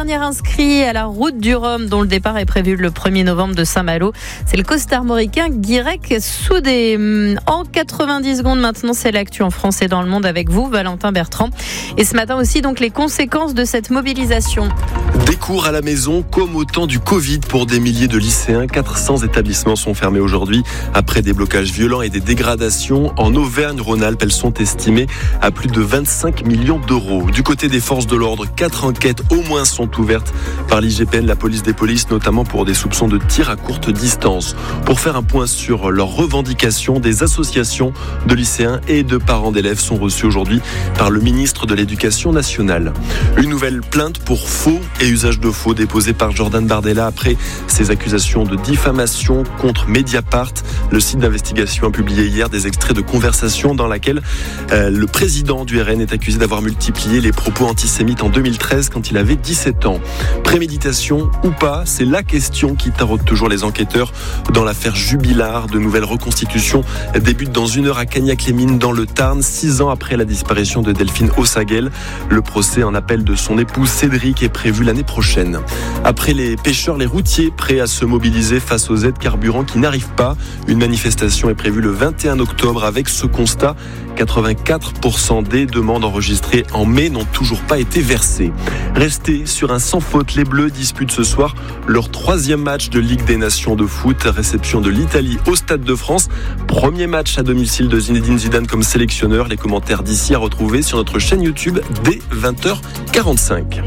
dernier inscrit à la route du Rhum, dont le départ est prévu le 1er novembre de Saint-Malo. C'est le costarmoricain Guirec Soudé. En 90 secondes maintenant, c'est l'actu en France et dans le monde avec vous, Valentin Bertrand. Et ce matin aussi, donc, les conséquences de cette mobilisation. Des cours à la maison comme au temps du Covid pour des milliers de lycéens. 400 établissements sont fermés aujourd'hui après des blocages violents et des dégradations. En Auvergne-Rhône-Alpes, elles sont estimées à plus de 25 millions d'euros. Du côté des forces de l'ordre, 4 enquêtes au moins sont ouvertes par l'IGPN, la police des polices, notamment pour des soupçons de tir à courte distance. Pour faire un point sur leurs revendications, des associations de lycéens et de parents d'élèves sont reçues aujourd'hui par le ministre de l'Éducation nationale. Une nouvelle plainte pour faux et usage de faux déposée par Jordan Bardella après ses accusations de diffamation contre Mediapart. Le site d'investigation a publié hier des extraits de conversations dans laquelle le président du RN est accusé d'avoir multiplié les propos antisémites en 2013 quand il avait 17 ans. Préméditation ou pas, c'est la question qui taraude toujours les enquêteurs dans l'affaire Jubilard. De nouvelles reconstitutions débutent dans 1 heure à Cagnac-les-Mines dans le Tarn, 6 ans après la disparition de Delphine Ossaguel. Le procès en appel de son époux Cédric est prévu l'année prochaine. Après les pêcheurs, les routiers prêts à se mobiliser face aux aides carburant qui n'arrivent pas. Une manifestation est prévue le 21 octobre avec ce constat. 84% des demandes enregistrées en mai n'ont toujours pas été versées. Restés sur un sans faute, les Bleus disputent ce soir leur 3e match de Ligue des Nations de foot. Réception de l'Italie au Stade de France. Premier match à domicile de Zinedine Zidane comme sélectionneur. Les commentaires d'ici à retrouver sur notre chaîne YouTube dès 20h45.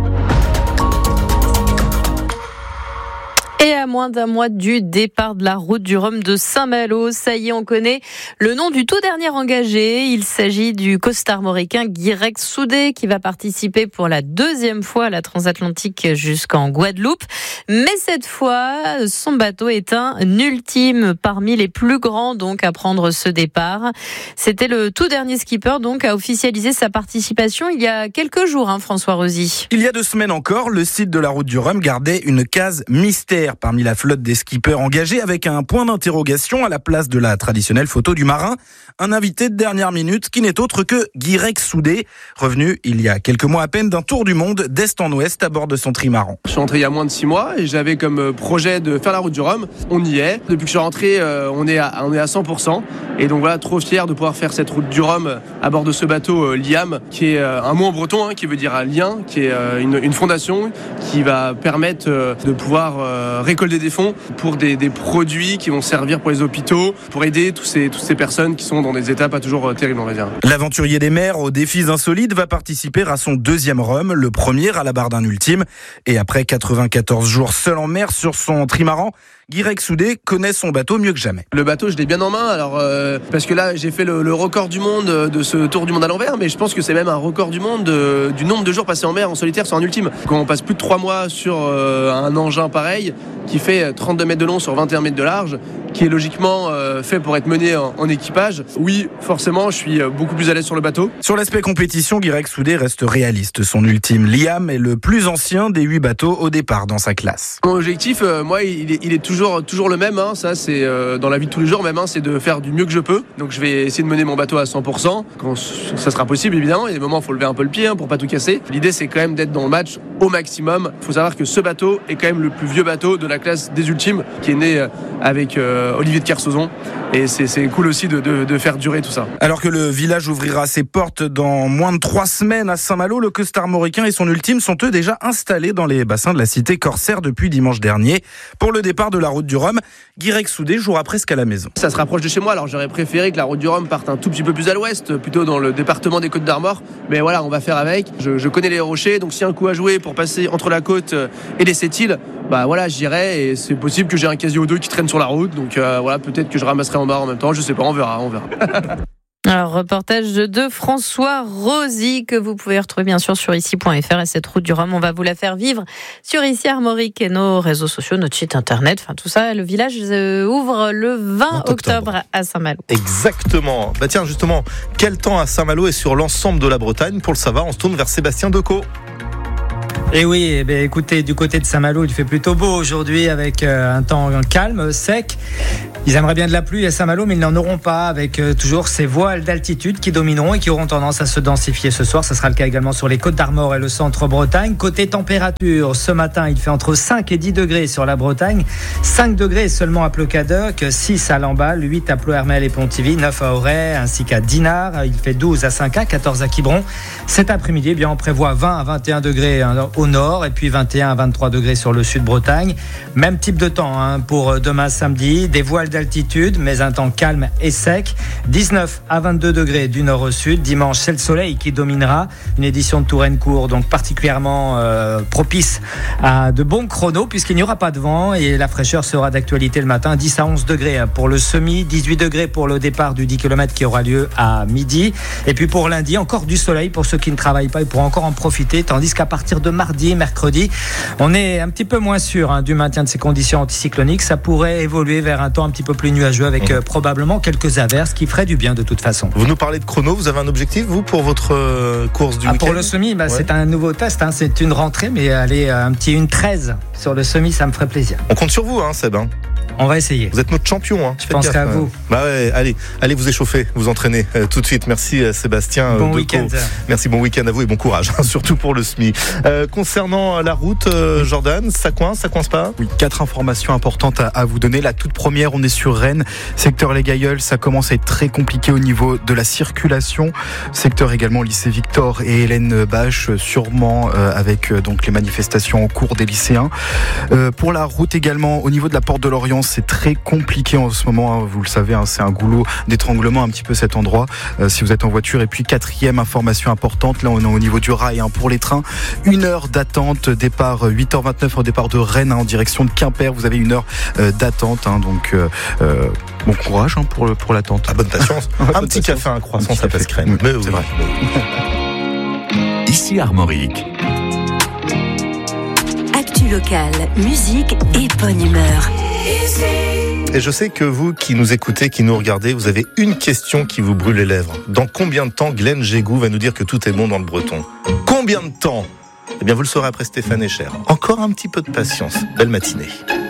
Et à moins d'un mois du départ de la route du Rhum de Saint-Malo, ça y est, on connaît le nom du tout dernier engagé. Il s'agit du costarmoricain Guirec Soudé qui va participer pour la 2e fois à la transatlantique jusqu'en Guadeloupe. Mais cette fois, son bateau est un ultime parmi les plus grands donc à prendre ce départ. C'était le tout dernier skipper donc à officialiser sa participation il y a quelques jours, François Rosy. Il y a 2 semaines encore, le site de la route du Rhum gardait une case mystère parmi la flotte des skippers engagés avec un point d'interrogation à la place de la traditionnelle photo du marin. Un invité de dernière minute qui n'est autre que Guirec Soudé, revenu il y a quelques mois à peine d'un tour du monde d'est en ouest à bord de son trimaran. Je suis rentré il y a moins de 6 mois et j'avais comme projet de faire la route du Rhum. On y est. Depuis que je suis rentré, on est à 100%. Et donc voilà, trop fier de pouvoir faire cette route du Rhum à bord de ce bateau Liam, qui est un mot en breton, qui veut dire un lien, qui est une fondation qui va permettre de pouvoir récolter des fonds pour des produits qui vont servir pour les hôpitaux, pour aider toutes ces personnes qui sont dans des étapes pas toujours terribles, on va dire. L'aventurier des mers aux défis insolites va participer à son 2e Rhum, le premier à la barre d'un ultime. Et après 94 jours seul en mer sur son trimaran, Guirec Soudé connaît son bateau mieux que jamais. Le bateau, je l'ai bien en main, alors parce que là, j'ai fait le record du monde de ce tour du monde à l'envers, mais je pense que c'est même un record du monde du nombre de jours passés en mer en solitaire sur un ultime. Quand on passe plus de 3 mois sur un engin pareil, qui fait 32 mètres de long sur 21 mètres de large, qui est logiquement fait pour être mené en équipage. Oui, forcément, je suis beaucoup plus à l'aise sur le bateau. Sur l'aspect compétition, Guirec Soudé reste réaliste. Son ultime Liam est le plus ancien des 8 bateaux au départ dans sa classe. Mon objectif, moi, il est toujours le même. Ça, c'est dans la vie de tous les jours même. C'est de faire du mieux que je peux. Donc, je vais essayer de mener mon bateau à 100%. Quand ça sera possible, évidemment. Il y a des moments, il faut lever un peu le pied pour pas tout casser. L'idée, c'est quand même d'être dans le match au maximum. Il faut savoir que ce bateau est quand même le plus vieux bateau de la classe des ultimes, qui est né avec Olivier de Kersauzon. Et c'est cool aussi de faire durer tout ça. Alors que le village ouvrira ses portes dans moins de 3 semaines à Saint-Malo, le costarmoricain et son ultime sont eux déjà installés dans les bassins de la cité corsaire depuis dimanche dernier. Pour le départ de la route du Rhum, Guirec Soudé jouera presque à la maison. Ça se rapproche de chez moi, alors j'aurais préféré que la route du Rhum parte un tout petit peu plus à l'ouest, plutôt dans le département des Côtes-d'Armor. Mais voilà, on va faire avec. Je connais les rochers, donc s'il y a un coup à jouer pour passer entre la côte et les Sept-Îles, bah voilà, j'irai et c'est possible que j'ai un Casio 2 qui traîne sur la route. Donc voilà, peut-être que je ramasserai en barre en même temps, je sais pas, on verra. Alors, reportage de François Rosy que vous pouvez retrouver bien sûr sur ici.fr. Et cette route du Rhum, on va vous la faire vivre sur Ici Armorique et nos réseaux sociaux, notre site internet, enfin tout ça. Le village ouvre le 20 octobre à Saint-Malo. Exactement. Bah tiens, justement, quel temps à Saint-Malo et sur l'ensemble de la Bretagne? Pour le savoir, on se tourne vers Sébastien Decaux. Et oui, écoutez, du côté de Saint-Malo, il fait plutôt beau aujourd'hui avec un temps calme, sec. Ils aimeraient bien de la pluie à Saint-Malo, mais ils n'en auront pas, avec toujours ces voiles d'altitude qui domineront et qui auront tendance à se densifier ce soir. Ça sera le cas également sur les Côtes d'Armor et le centre-Bretagne. Côté température, ce matin, il fait entre 5 et 10 degrés sur la Bretagne, 5 degrés seulement à Pleucadoc, 6 à Lamballe, 8 à Ploërmel et Pontivy, 9 à Auray, ainsi qu'à Dinard. Il fait 12 à Saint-Cas, 14 à Quiberon. Cet après-midi, on prévoit 20 à 21 degrés au nord et puis 21 à 23 degrés sur le sud-Bretagne. Même type de temps pour demain samedi, des voiles d'altitude mais un temps calme et sec. 19 à 22 degrés du nord au sud. Dimanche, c'est le soleil qui dominera. Une édition de Touraine-Court donc particulièrement propice à de bons chronos puisqu'il n'y aura pas de vent et la fraîcheur sera d'actualité le matin. 10 à 11 degrés pour le semi, 18 degrés pour le départ du 10 km qui aura lieu à midi. Et puis pour lundi, encore du soleil pour ceux qui ne travaillent pas, ils pourront encore en profiter, tandis qu'à partir de mardi, mercredi, on est un petit peu moins sûr du maintien de ces conditions anticycloniques. Ça pourrait évoluer vers un temps un petit peu plus nuageux avec probablement quelques averses qui feraient du bien de toute façon. Vous nous parlez de chrono, vous avez un objectif vous pour votre course du week-end? Pour le semi, c'est un nouveau test, c'est une rentrée, mais aller un petit 1:13 sur le semi, ça me ferait plaisir. On compte sur vous, Seb. On va essayer. Vous êtes notre champion. Je pense qu'à vous. Allez vous échauffer, vous entraîner tout de suite. Merci Sébastien. Bon week-end. Merci, bon week-end à vous et bon courage, surtout pour le SMI. Concernant la route, Jordan, ça coince pas? Oui, 4 informations importantes à vous donner. La toute première, on est sur Rennes, secteur Les Gailleuls, ça commence à être très compliqué au niveau de la circulation. Secteur également lycée Victor et Hélène Bache, sûrement avec donc les manifestations en cours des lycéens. Pour la route également, au niveau de la porte de Lorient, c'est très compliqué en ce moment, vous le savez, c'est un goulot d'étranglement un petit peu cet endroit, si vous êtes en voiture. Et puis 4e information importante, là on est au niveau du rail pour les trains, 1 heure d'attente, départ 8h29 au départ de Rennes en direction de Quimper, vous avez 1 heure d'attente, donc bon courage pour l'attente. Bonne patience. Un petit café, un croissant, ça passe crème. Mais c'est vrai. Ici Armorique. Actu locale, musique et bonne humeur. Et je sais que vous qui nous écoutez, qui nous regardez, vous avez une question qui vous brûle les lèvres. Dans combien de temps Glenn Gégou va nous dire que tout est bon dans le breton? Combien de temps? Eh bien, vous le saurez après Stéphane Echer. Encore un petit peu de patience. Belle matinée.